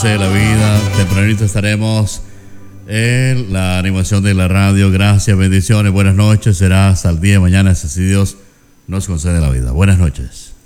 De la vida, tempranito estaremos en la animación de la radio. Gracias, bendiciones, buenas noches. Será hasta el día de mañana, si Dios nos concede la vida. Buenas noches.